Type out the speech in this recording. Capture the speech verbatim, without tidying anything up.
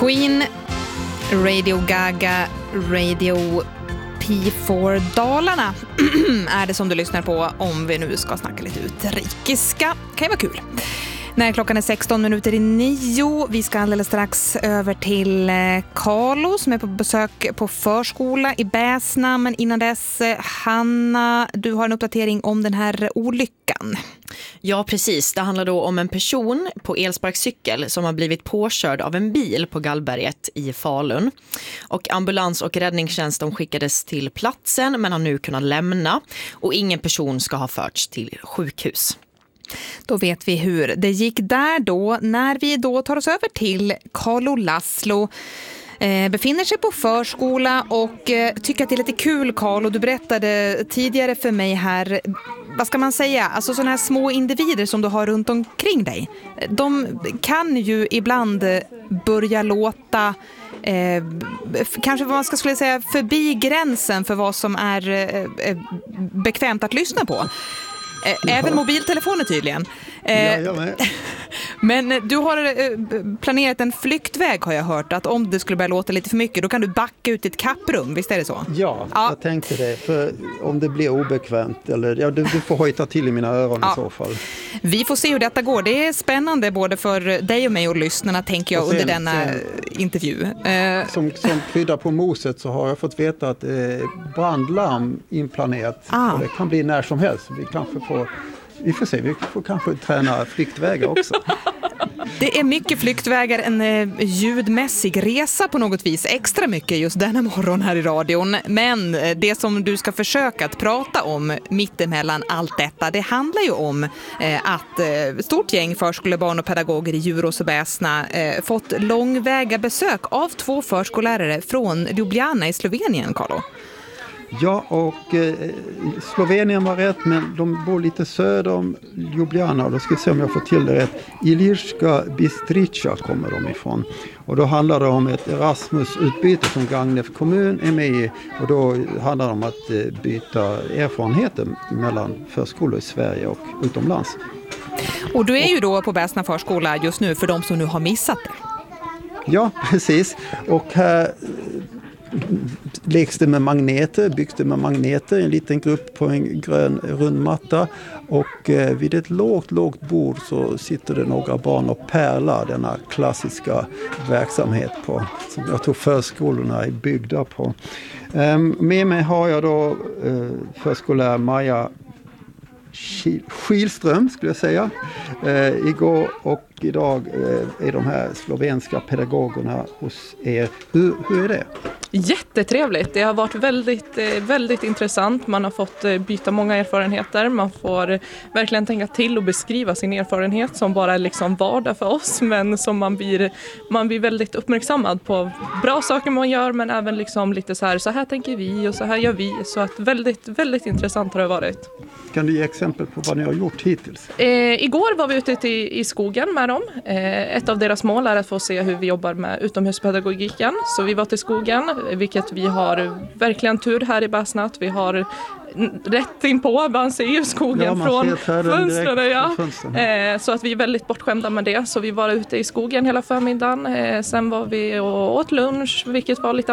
Queen, Radio Gaga, Radio P fyra Dalarna är det som du lyssnar på om vi nu ska snacka lite utrikiska. Kan ju vara kul. När klockan är sexton minuter i nio. Vi ska alldeles strax över till Carlo som är på besök på förskola i Bäsna. Men innan dess, Hanna, du har en uppdatering om den här olyckan. Ja, precis. Det handlar då om en person på elsparkcykel som har blivit påkörd av en bil på Gallberget i Falun. Och ambulans och räddningstjänst de skickades till platsen men har nu kunnat lämna. Och ingen person ska ha förts till sjukhus. Då vet vi hur det gick där då. När vi då tar oss över till Carlo Laszlo. Eh, befinner sig på förskola och eh, tycker att det är lite kul, Carlo. Du berättade tidigare för mig här, vad ska man säga, alltså sådana här små individer som du har runt omkring dig. De kan ju ibland börja låta eh, kanske vad man ska skulle säga förbi gränsen för vad som är eh, bekvämt att lyssna på. Även ja. Mobiltelefoner tydligen. Ja, jag med. Men du har planerat en flyktväg har jag hört. Att om det skulle börja låta lite för mycket då kan du backa ut i ett kapprum, visst är det så? Ja, ja. Jag tänkte det. För om det blir obekvämt eller, ja, du, du får hojta till i mina öron ja. I så fall. Vi får se hur detta går. Det är spännande både för dig och mig och lyssnarna tänker jag sen, under denna sen, intervju. Som, som kryddar på moset så har jag fått veta att det är brandlarm inplanerat. Ah. Och det kan bli när som helst. Vi kanske får Vi får se, vi får kanske träna flyktvägar också. Det är mycket flyktvägar, en eh, ljudmässig resa på något vis. Extra mycket just denna morgon här i radion. Men eh, det som du ska försöka att prata om mittemellan allt detta, det handlar ju om eh, att eh, stort gäng förskolebarn och pedagoger i Djurås och Bäsna eh, fått långväga besök av två förskollärare från Ljubljana i Slovenien, Carlo. Ja, och eh, Slovenien var rätt, men de bor lite söder om Ljubljana och då ska vi se om jag får till det rätt. Ilirska Bistrica kommer de ifrån. Och då handlar det om ett Erasmus-utbyte som Gagnef kommun är med i. Och då handlar det om att eh, byta erfarenheter mellan förskolor i Sverige och utomlands. Och du är ju då på Bäsna förskola just nu för de som nu har missat det. Ja, precis. Och här leks det med magneter, byggs det med magneter, en liten grupp på en grön rundmatta och eh, vid ett lågt, lågt bord så sitter det några barn och pärlar denna klassiska verksamhet på, som jag tror förskolorna är byggda på. Eh, med mig har jag då eh, förskollärare Maja Skilström skulle jag säga. Eh, igår och idag eh, är de här slovenska pedagogerna hos er. Hur, hur är det? Jättetrevligt. Det har varit väldigt, väldigt intressant. Man har fått byta många erfarenheter. Man får verkligen tänka till och beskriva sin erfarenhet som bara är liksom vardag för oss. Men som man blir, man blir väldigt uppmärksammad på bra saker man gör. Men även liksom lite så här, så här tänker vi och så här gör vi. Så att väldigt, väldigt intressant har det varit. Kan du ge exempel på vad ni har gjort hittills? Eh, igår var vi ute i, i skogen med dem. Eh, ett av deras mål är att få se hur vi jobbar med utomhuspedagogiken. Så vi var till skogen, vilket vi har verkligen tur här i Bäsna. Vi har rätt in på, man ser ju skogen ja, från fönstren. Ja. Fönstren. Eh, så att vi är väldigt bortskämda med det. Så vi var ute i skogen hela förmiddagen. Eh, sen var vi och åt lunch, vilket var lite